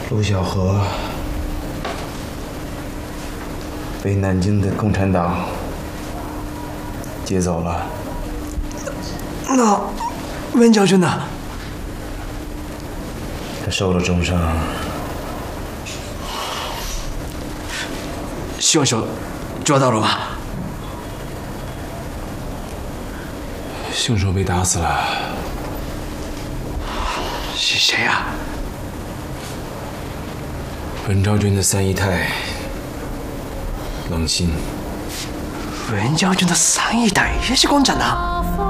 陆小河被南京的共产党接走了。 那温将军呢？ 他受了重伤。 凶手抓到了吗？ 凶手被打死了。 是谁呀？ 文昭君的三姨太冷心。 文将军的三姨太也是共产党？